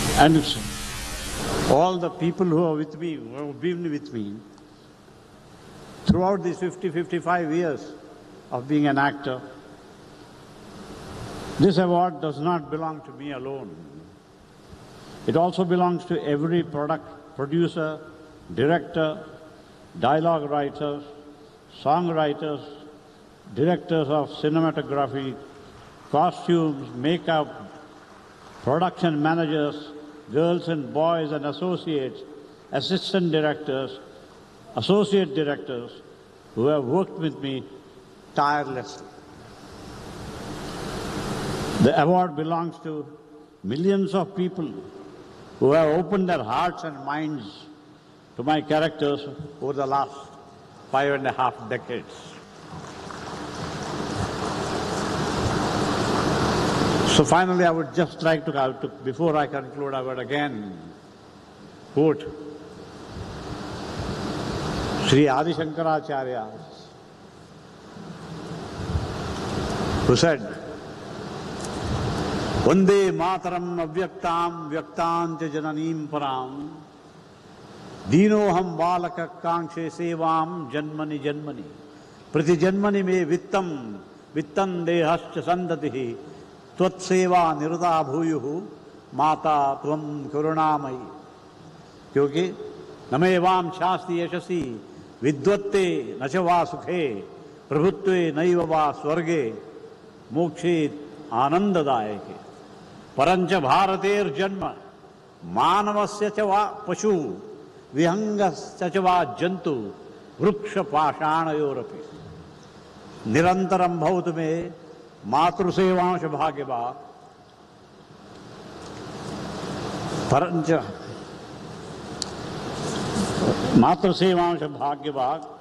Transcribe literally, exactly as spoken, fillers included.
And all the people who are with me, who have been with me, throughout these fifty, fifty-five years of being an actor, this award does not belong to me alone. It also belongs to every product, producer, director, dialogue writers, songwriters, directors of cinematography, costumes, makeup, production managers, girls and boys and associates, assistant directors, associate directors who have worked with me tirelessly. The award belongs to millions of people who have opened their hearts and minds to my characters over the last five and a half decades. So finally, I would just like to, to, before I conclude, I would again quote Sri Adi Shankaracharya, who said, Vande mataram avyaktam vyaktancha jananim param dinoham balaka kangshe sevam janmani janmani prati janmani me vittam vittam dehascha sandatihi त्वत्सेवा निरता भूयुः माता त्वं करुणामयी क्योंकि न मे वां शास्ति यशसि विद्वत्ते न च वा सुखे प्रभुत्वे नैव वा स्वर्गे मोक्षे आनंददायके परंच भारतेर्जन्म मानवस्य च वा पशु विहंगस्य च वा जंतु वृक्ष पाषाणयोरपि निरंतरं भवतु मे मातृसेवांश भाग्यभाग परंच मातृसेवांश भाग्यभाग